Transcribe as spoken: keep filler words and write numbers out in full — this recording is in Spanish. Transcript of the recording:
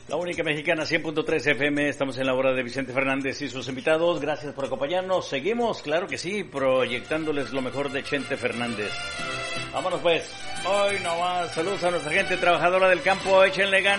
La única mexicana, cien punto tres F M. Estamos en la hora de Vicente Fernández y sus invitados. Gracias por acompañarnos. Seguimos, claro que sí, proyectándoles lo mejor de Chente Fernández. Vámonos pues. Hoy nomás. Saludos a nuestra gente trabajadora del campo. Échenle ganas.